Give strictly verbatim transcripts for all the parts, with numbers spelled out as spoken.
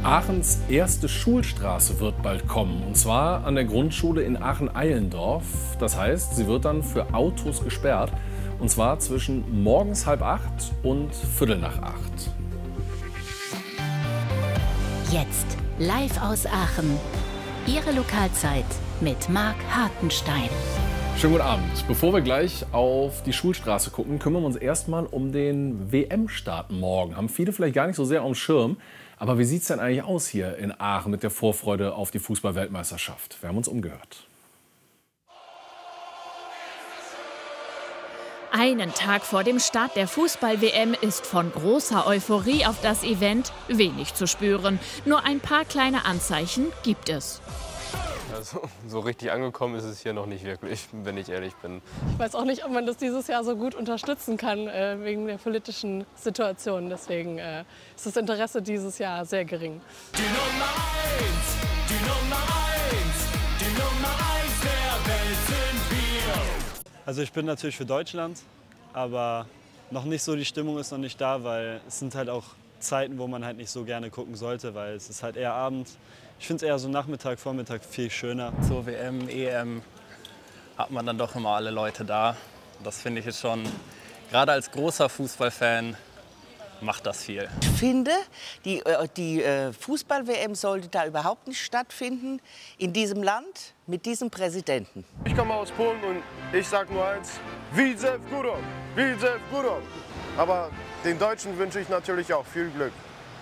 Aachens erste Schulstraße wird bald kommen, und zwar an der Grundschule in Aachen-Eilendorf. Das heißt, sie wird dann für Autos gesperrt, und zwar zwischen morgens halb acht und viertel nach acht. Jetzt live aus Aachen. Ihre Lokalzeit mit Marc Hartenstein. Schönen guten Abend. Bevor wir gleich auf die Schulstraße gucken, kümmern wir uns erstmal um den W M-Start morgen. Haben viele vielleicht gar nicht so sehr auf dem Schirm. Aber wie sieht es denn eigentlich aus hier in Aachen mit der Vorfreude auf die Fußball-Weltmeisterschaft? Wir haben uns umgehört. Einen Tag vor dem Start der Fußball-W M ist von großer Euphorie auf das Event wenig zu spüren. Nur ein paar kleine Anzeichen gibt es. Also, so richtig angekommen ist es hier noch nicht wirklich, wenn ich ehrlich bin. Ich weiß auch nicht, ob man das dieses Jahr so gut unterstützen kann, äh, wegen der politischen Situation. Deswegen äh, ist das Interesse dieses Jahr sehr gering. Die Nummer eins, die Nummer eins, die Nummer eins der Welt sind wir. Also ich bin natürlich für Deutschland, aber noch nicht so, die Stimmung ist noch nicht da, weil es sind halt auch Zeiten, wo man halt nicht so gerne gucken sollte, weil es ist halt eher Abend. Ich finde es eher so Nachmittag, Vormittag viel schöner. Zur W M, E M hat man dann doch immer alle Leute da. Das finde ich jetzt schon, gerade als großer Fußballfan, macht das viel. Ich finde, die, die Fußball-W M sollte da überhaupt nicht stattfinden, in diesem Land, mit diesem Präsidenten. Ich komme aus Polen und ich sage nur eins, Widzew Góra, Widzew Góra. Aber den Deutschen wünsche ich natürlich auch viel Glück.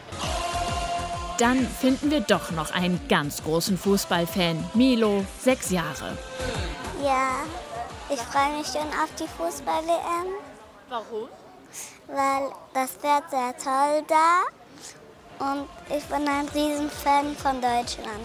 Dann finden wir doch noch einen ganz großen Fußballfan, Milo, sechs Jahre. Ja, ich freue mich schon auf die Fußball-W M. Warum? Weil das wird sehr toll da und ich bin ein Riesenfan von Deutschland.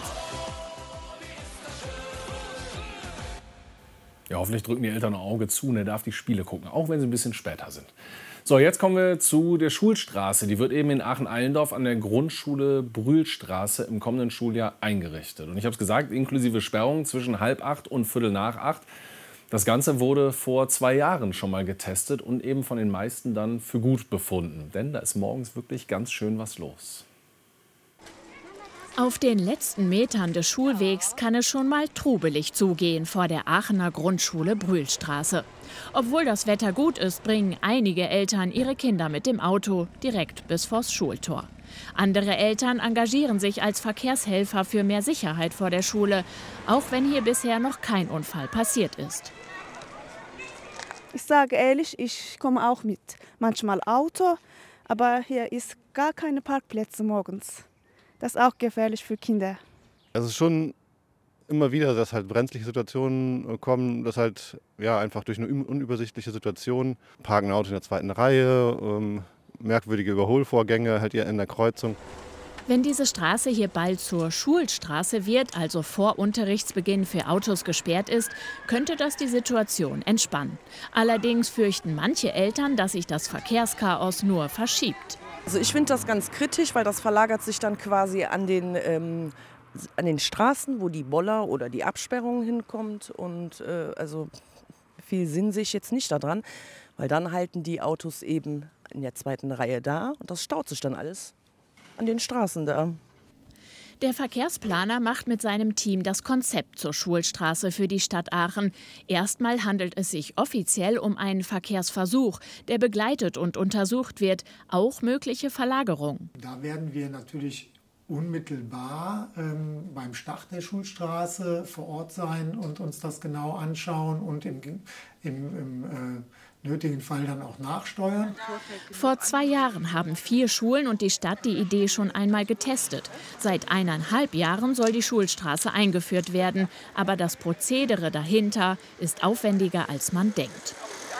Ja, hoffentlich drücken die Eltern ein Auge zu und er darf die Spiele gucken, auch wenn sie ein bisschen später sind. So, jetzt kommen wir zu der Schulstraße. Die wird eben in Aachen-Eilendorf an der Grundschule Brühlstraße im kommenden Schuljahr eingerichtet. Und ich habe es gesagt, inklusive Sperrung zwischen halb acht und viertel nach acht. Das Ganze wurde vor zwei Jahren schon mal getestet und eben von den meisten dann für gut befunden. Denn da ist morgens wirklich ganz schön was los. Auf den letzten Metern des Schulwegs kann es schon mal trubelig zugehen vor der Aachener Grundschule Brühlstraße. Obwohl das Wetter gut ist, bringen einige Eltern ihre Kinder mit dem Auto direkt bis vors Schultor. Andere Eltern engagieren sich als Verkehrshelfer für mehr Sicherheit vor der Schule, auch wenn hier bisher noch kein Unfall passiert ist. Ich sage ehrlich, ich komme auch mit manchmal Auto, aber hier ist gar keine Parkplätze morgens. Das ist auch gefährlich für Kinder. Es ist schon immer wieder, dass halt brenzliche Situationen kommen, dass halt ja, einfach durch eine unübersichtliche Situation, parken Auto in der zweiten Reihe, ähm, merkwürdige Überholvorgänge halt hier in der Kreuzung. Wenn diese Straße hier bald zur Schulstraße wird, also vor Unterrichtsbeginn für Autos gesperrt ist, könnte das die Situation entspannen. Allerdings fürchten manche Eltern, dass sich das Verkehrschaos nur verschiebt. Also ich finde das ganz kritisch, weil das verlagert sich dann quasi an den, ähm, an den Straßen, wo die Boller oder die Absperrung hinkommt. Und äh, also viel Sinn sehe ich jetzt nicht daran, weil dann halten die Autos eben in der zweiten Reihe da und das staut sich dann alles an den Straßen da. Der Verkehrsplaner macht mit seinem Team das Konzept zur Schulstraße für die Stadt Aachen. Erstmal handelt es sich offiziell um einen Verkehrsversuch, der begleitet und untersucht wird, auch mögliche Verlagerungen. Da werden wir natürlich unmittelbar ähm, beim Start der Schulstraße vor Ort sein und uns das genau anschauen und im, im, im äh, nötigen Fall dann auch nachsteuern. Vor zwei Jahren haben vier Schulen und die Stadt die Idee schon einmal getestet. Seit eineinhalb Jahren soll die Schulstraße eingeführt werden. Aber das Prozedere dahinter ist aufwendiger, als man denkt.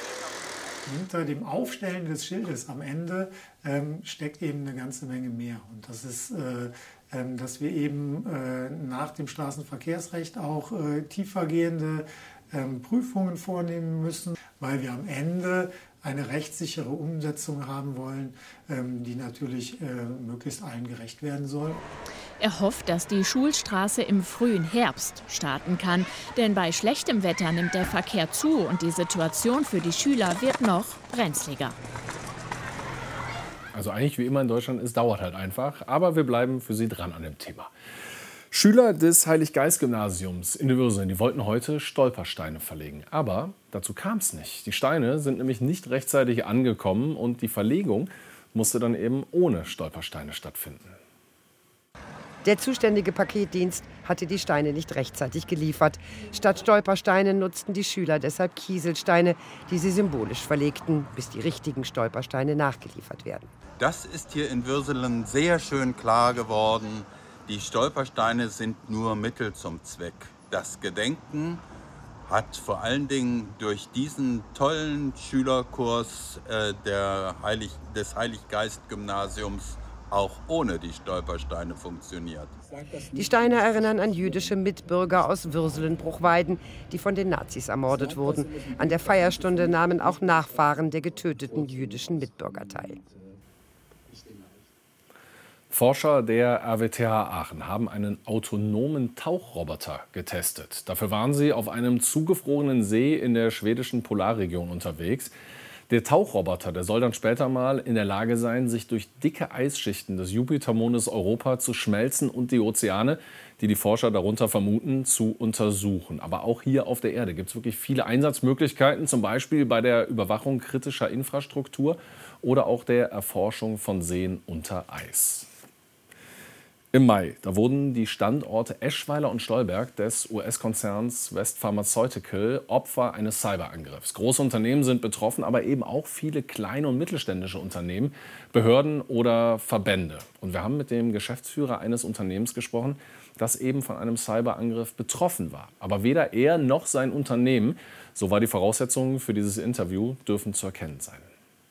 Hinter dem Aufstellen des Schildes am Ende ähm, steckt eben eine ganze Menge mehr. Und das ist, äh, ähm, dass wir eben äh, nach dem Straßenverkehrsrecht auch äh, tiefergehende ähm, Prüfungen vornehmen müssen, weil wir am Ende eine rechtssichere Umsetzung haben wollen, ähm, die natürlich äh, möglichst allen gerecht werden soll. Er hofft, dass die Schulstraße im frühen Herbst starten kann. Denn bei schlechtem Wetter nimmt der Verkehr zu und die Situation für die Schüler wird noch brenzliger. Also eigentlich wie immer in Deutschland, es dauert halt einfach. Aber wir bleiben für Sie dran an dem Thema. Schüler des Heilig-Geist-Gymnasiums in Würselen, die wollten heute Stolpersteine verlegen. Aber dazu kam es nicht. Die Steine sind nämlich nicht rechtzeitig angekommen und die Verlegung musste dann eben ohne Stolpersteine stattfinden. Der zuständige Paketdienst hatte die Steine nicht rechtzeitig geliefert. Statt Stolpersteine nutzten die Schüler deshalb Kieselsteine, die sie symbolisch verlegten, bis die richtigen Stolpersteine nachgeliefert werden. Das ist hier in Würselen sehr schön klar geworden. Die Stolpersteine sind nur Mittel zum Zweck. Das Gedenken hat vor allen Dingen durch diesen tollen Schülerkurs äh, der Heilig, des Heilig-Geist-Gymnasiums auch ohne die Stolpersteine funktioniert. Die Steine erinnern an jüdische Mitbürger aus Würselen-Bruchweiden, die von den Nazis ermordet wurden. An der Feierstunde nahmen auch Nachfahren der getöteten jüdischen Mitbürger teil. Forscher der R W T H Aachen haben einen autonomen Tauchroboter getestet. Dafür waren sie auf einem zugefrorenen See in der schwedischen Polarregion unterwegs. Der Tauchroboter, der soll dann später mal in der Lage sein, sich durch dicke Eisschichten des Jupitermondes Europa zu schmelzen und die Ozeane, die die Forscher darunter vermuten, zu untersuchen. Aber auch hier auf der Erde gibt es wirklich viele Einsatzmöglichkeiten, zum Beispiel bei der Überwachung kritischer Infrastruktur oder auch der Erforschung von Seen unter Eis. Im Mai, da wurden die Standorte Eschweiler und Stolberg des U S-Konzerns West Pharmaceutical Opfer eines Cyberangriffs. Große Unternehmen sind betroffen, aber eben auch viele kleine und mittelständische Unternehmen, Behörden oder Verbände. Und wir haben mit dem Geschäftsführer eines Unternehmens gesprochen, das eben von einem Cyberangriff betroffen war. Aber weder er noch sein Unternehmen, so war die Voraussetzung für dieses Interview, dürfen zu erkennen sein.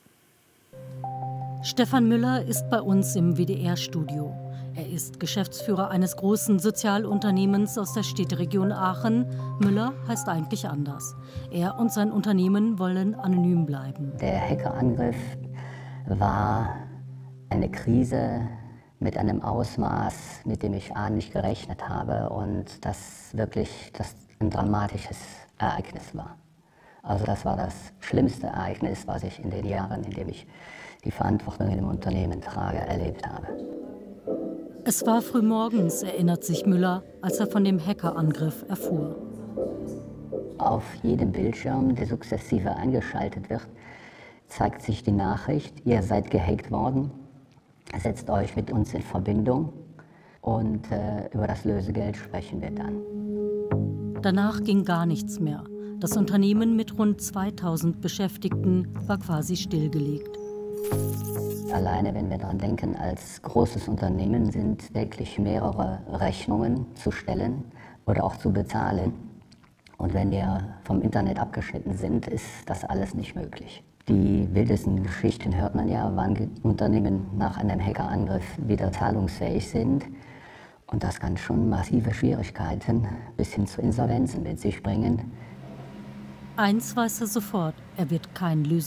Stefan Müller ist bei uns im W D R-Studio. Er ist Geschäftsführer eines großen Sozialunternehmens aus der Städteregion Aachen. Müller heißt eigentlich anders. Er und sein Unternehmen wollen anonym bleiben. Der Hackerangriff war eine Krise mit einem Ausmaß, mit dem ich A nicht gerechnet habe und das wirklich das ein dramatisches Ereignis war. Also das war das schlimmste Ereignis, was ich in den Jahren, in denen ich die Verantwortung in dem Unternehmen trage, erlebt habe. Es war frühmorgens, erinnert sich Müller, als er von dem Hackerangriff erfuhr. Auf jedem Bildschirm, der sukzessive eingeschaltet wird, zeigt sich die Nachricht, ihr seid gehackt worden, setzt euch mit uns in Verbindung und äh, über das Lösegeld sprechen wir dann. Danach ging gar nichts mehr. Das Unternehmen mit rund zweitausend Beschäftigten war quasi stillgelegt. Alleine, wenn wir daran denken, als großes Unternehmen sind wirklich mehrere Rechnungen zu stellen oder auch zu bezahlen. Und wenn wir vom Internet abgeschnitten sind, ist das alles nicht möglich. Die wildesten Geschichten hört man ja, wann Unternehmen nach einem Hackerangriff wieder zahlungsfähig sind. Und das kann schon massive Schwierigkeiten bis hin zu Insolvenzen mit sich bringen. Eins weiß er sofort, er wird kein Lösegeld